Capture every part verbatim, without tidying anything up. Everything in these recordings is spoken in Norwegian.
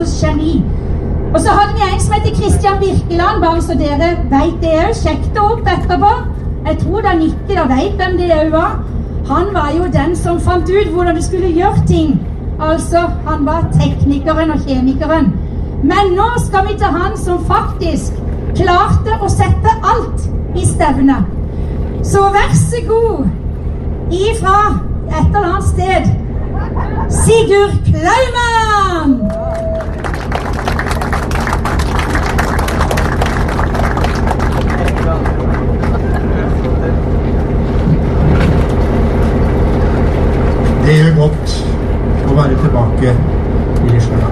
geni. Og så hadde vi en som heter Christian Birkeland, bare så dere vet det også. Sjekk det opp etterpå. Jeg tror det er nitti, da vet hvem det også var. Han var jo den som fant ut hvordan du skulle gjøre ting. Altså, han var teknikeren og kjemikeren. Men nå skal vi til han som faktisk klarte å sette alt i stevne. Så vær så god, ifra et eller annet sted, Sigurd Klaumann! Det gjør godt å være tilbake i Lislanda.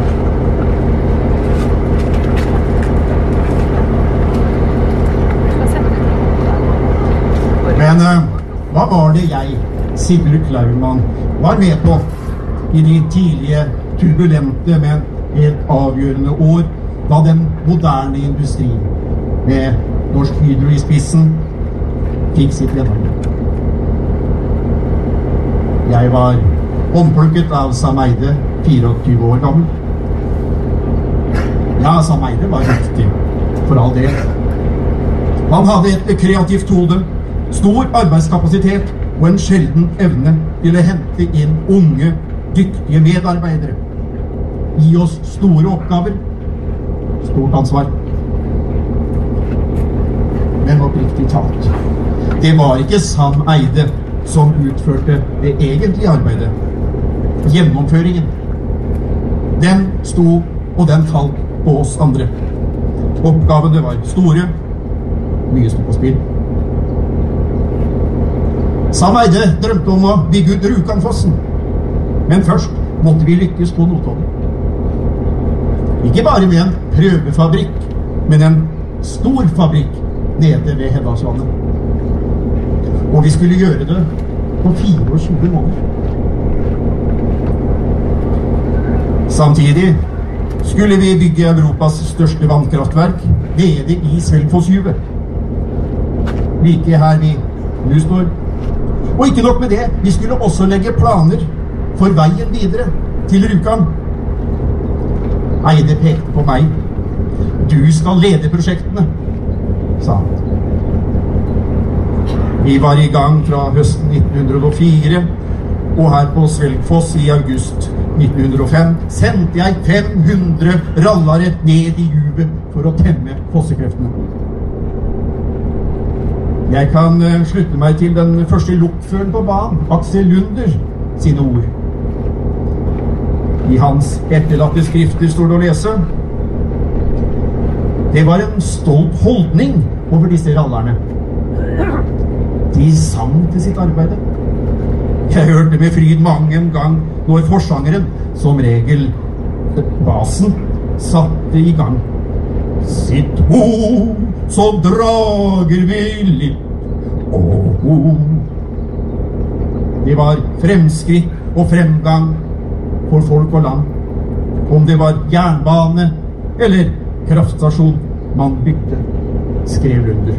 Men uh, hva var det jeg, Sigurd Klaumann, var med på i de tidlige, turbulente, men helt avgjørende år, da den moderne industri, med Norsk Hydro i spissen, fikk sitt gjennombrud? Jeg var omplukket av Sam Eyde, fireogtyve år gammel. Ja, Sam Eyde var riktig, for all del. Han hadde et kreativt hode, stor arbeidskapasitet og en sjelden evne til å hente inn unge, dyktige medarbeidere. Gi oss store oppgaver, stort ansvar. Men oppriktig talt, det var ikke Sam Eyde som utførte det egentlige arbeidet. Gjennomføringen. Den sto, og den falt på oss andre. Oppgavene var store, mye sto på spill. Sam Eyde drømte om å bygge ut Rjukanfossen, men først måtte vi lykkes på Notodden. Ikke bare med en prøvefabrikk, men en stor fabrikk nede ved Hedalsvannet. Og vi skulle gjøre det på fireogtjue måneder. Samtidig skulle vi bygge Europas største vannkraftverk nede i Svelgfossjuvet. Like her vi nå står. Og ikke nok med det, vi skulle også legge planer for veien videre til Rjukan. Eyde pekte på meg. Du skal lede prosjektene, sa han. Vi var i gang fra høsten nitten hundre og fire, og her på Svelgfoss i august nitten hundre og fem sendte jeg fem hundre rallare ned i juvet for å temme fossekreftene. Jeg kan uh, slutte meg til den første lokføren på banen, Aksel Lunder, sine ord. I hans etterlatte skrifter står det å lese: det var en stolt holdning over disse rallerne. De sang til sitt arbeide. Jeg hørte med fryd mange en gang når forsangeren, som regel basen, satte i gang. Sitt ho, så drager vi litt og ho. Det var fremskritt og fremgang for folk og land. Om det var jernbane eller kraftstasjon man bygde, skrev Lunder.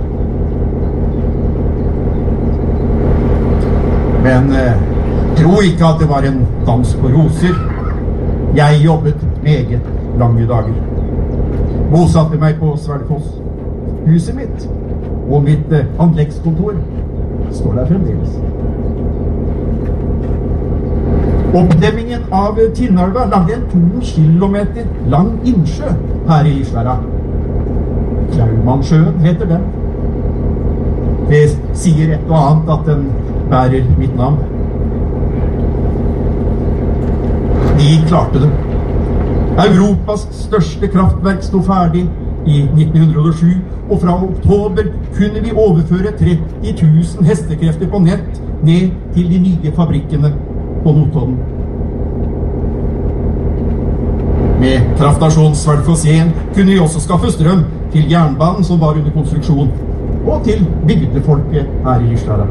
Men eh, tro ikke at det var en dans på roser. Jeg jobbet meget lange dager. Bosatte meg på Svelgfoss. Huset mitt og mitt eh, anleggskontor står der fremdeles. Oppdemmingen av Tinnelva lagde en to kilometer lang innsjø her i Lislanda. Klaumannsjøen heter den. Det sier et og annet at den bærer mitt navn. De klarte det. Europas største kraftverk stod ferdig i nitten hundre og sju, og fra oktober kunne vi overføre tretti tusen hestekrefter på nett ned til de nye fabrikkene på Notodden. Med kraftstasjon Svelgfoss én kunne vi også skaffe strøm til jernbanen som var under konstruksjon, og til bygdefolket her i Lislanda.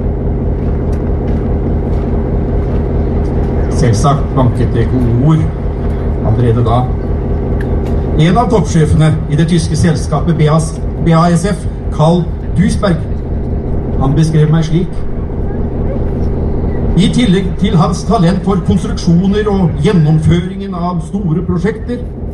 Selvsagt banket det gode ord allerede da. En av toppsjefene i det tyske selskapet B A S F, Karl Duisberg, han beskrev meg slik: i tillegg til hans talent for konstruksjoner og gjennomføringen av store prosjekter,